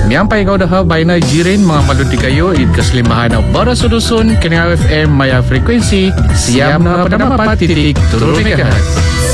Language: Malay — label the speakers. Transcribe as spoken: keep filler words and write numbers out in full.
Speaker 1: Miampay ikaw daha bayna jirin mga malunti kayo id kaslimahan na bara sa dusun kini F M maya frequency siyam na padamapat titik turo megahertz.